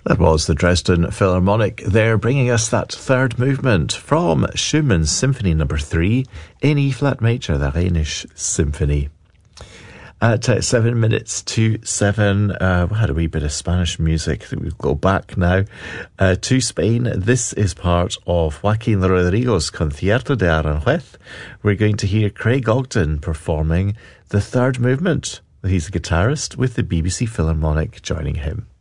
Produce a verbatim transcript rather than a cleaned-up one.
That was the Dresden Philharmonic there, bringing us that third movement from Schumann's Symphony Number Three in E flat major, the Rheinische Symphony. At uh, seven minutes to seven, uh, we had a wee bit of Spanish music. I think we'll go back now uh, to Spain. This is part of Joaquin Rodrigo's Concierto de Aranjuez. We're going to hear Craig Ogden performing the third movement. He's a guitarist with the B B C Philharmonic joining him.